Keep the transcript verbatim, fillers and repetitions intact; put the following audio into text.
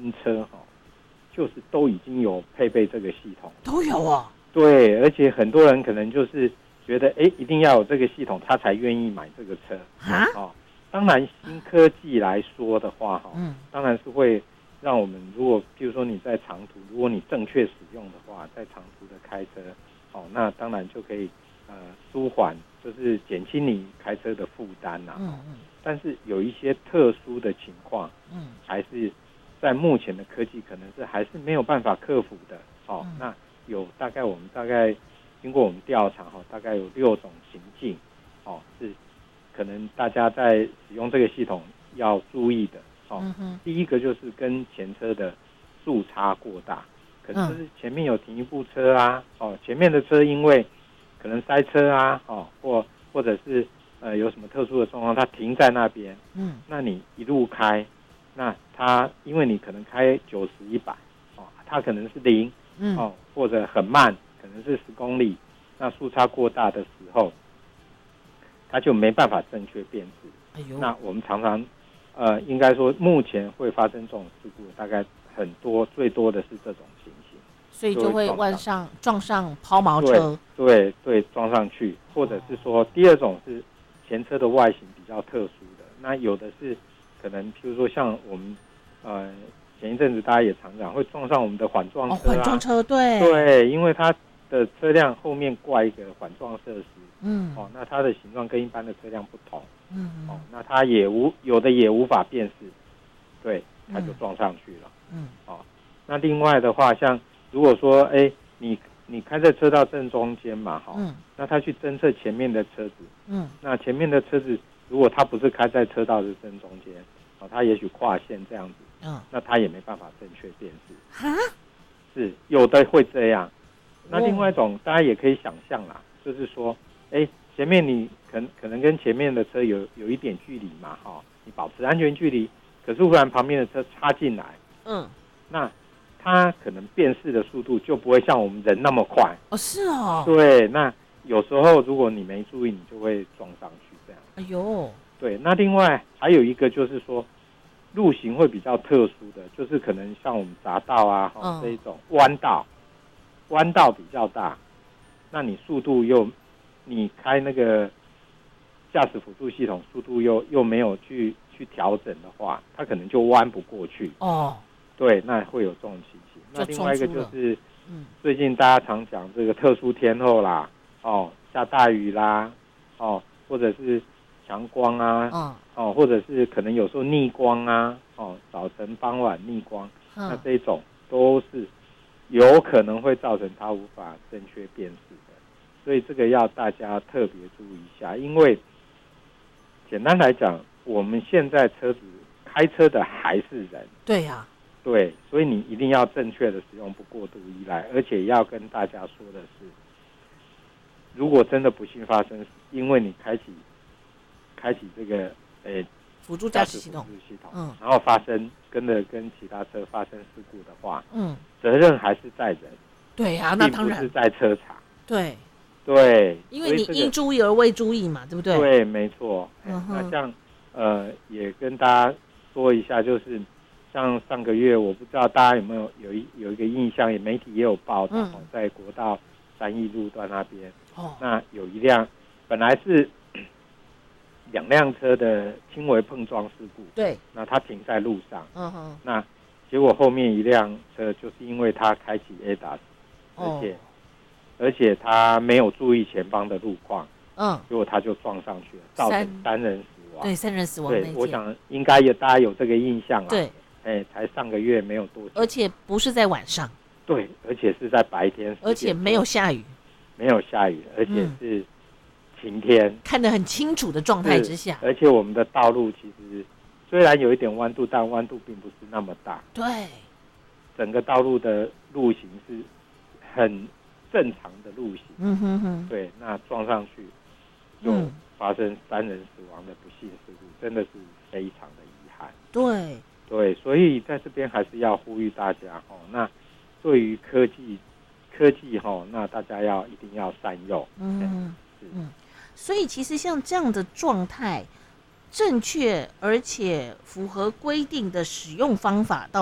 新车哈，就是都已经有配备这个系统， 都有哦。 对，而且很多人可能就是觉得，哎，一定要有这个系统，他才愿意买这个车啊。 哦，当然，新科技来说的话，哈、 嗯， 当然是会让我们，如果譬如说你在长途，如果你正确使用的话，在长途的开车，哦，那当然就可以呃舒缓，就是减轻你开车的负担呐。嗯嗯。但是有一些特殊的情况，嗯，还是在目前的科技可能是还是没有办法克服的。哦，嗯、那有大概我们大概经过我们调查，哈、哦，大概有六种情境，哦，是可能大家在使用这个系统要注意的。哦，嗯、第一个就是跟前车的速差过大，可能就是前面有停一部车啊，哦，前面的车因为可能塞车啊，哦，或或者是呃有什么特殊的状况，它停在那边，嗯，那你一路开，那它因为你可能开九十一百，哦，它可能是零，嗯，哦，或者很慢，可能是十公里，那速差过大的时候，它就没办法正确辨识。哎呦，那我们常常。呃，应该说目前会发生这种事故，大概很多，最多的是这种情形， 所以就会弯上撞上抛锚车， 对对对，撞上去，或者是说第二种是前车的外形比较特殊的，那有的是可能，譬如说像我们呃前一阵子大家也常讲会撞上我们的缓撞车啊， 缓、哦、撞车，对对，因为它的车辆后面挂一个缓撞设施，嗯，哦，那它的形状跟一般的车辆不同。嗯，哦，那它也无有的也无法辨识，对，它就撞上去了。嗯，哦，那另外的话，像如果说，哎，你你开在车道正中间嘛，哈、哦，嗯，那它去侦测前面的车子，嗯，那前面的车子如果它不是开在车道的正中间，哦，它也许跨线这样子，嗯，那它也没办法正确辨识。哈，是有的会这样。那另外一种，大家也可以想象啦，就是说，哎。前面你可能可能跟前面的车有有一点距离嘛，哈、哦，你保持安全距离，可是忽然旁边的车插进来，嗯，那它可能辨识的速度就不会像我们人那么快。 哦，是哦， 对，那有时候如果你没注意，你就会撞上去这样。 哎呦， 对，那另外还有一个就是说，路型会比较特殊的，就是可能像我们匝道啊，哈、哦，这一种弯道，弯道比较大，那你速度又。你开那个驾驶辅助系统速度又又没有去去调整的话，它可能就弯不过去。哦，对，那会有这种情形。那另外一个就是，嗯，最近大家常讲这个特殊天候啦，哦，下大雨啦，哦，或者是强光啊，嗯，哦，或者是可能有时候逆光啊，哦，早晨傍晚逆光，嗯、那这种都是有可能会造成它无法正确辨识的。所以这个要大家特别注意一下，因为简单来讲，我们现在车子开车的还是人。 对呀、啊， 对，所以你一定要正确的使用，不过度依赖，而且要跟大家说的是，如果真的不幸发生，因为你开启开启这个呃辅助驾驶系统， 系统，嗯，然后发生跟着跟其他车发生事故的话，嗯，责任还是在人。 对呀、啊，那当然并不是在车厂。 对。 对， 因为你应注意而未注意嘛，对不对？ 对，没错。嗯、那像呃，也跟大家说一下，就是像上个月，我不知道大家有没有有一有一个印象，也媒体也有报道，嗯、在国道三义路段那边，哦，那有一辆本来是两辆车的轻微碰撞事故， 对， 那它停在路上，嗯哼，那结果后面一辆车就是因为它开启 A D A S，而且。哦而且他没有注意前方的路况，嗯，结果他就撞上去了，造成三人死亡。 对，三人死亡。 对，我想应该有大家有这个印象啦。 对， 哎，才上个月没有多久， 而且不是在晚上。 对，而且是在白天， 而且没有下雨， 没有下雨，而且是晴天，嗯、 看得很清楚的状态之下。 而且我们的道路其实虽然有一点弯度，但弯度并不是那么大。 对， 整个道路的路型是很。正常的路型，嗯哼哼，对，那撞上去就发生三人死亡的不幸事故，真的是非常的遗憾。 对， 对，所以在这边还是要呼吁大家哦，那对于科技，科技哈，那大家要一定要善用。嗯嗯，所以其实像这样的状态，正确而且符合规定的使用方法到。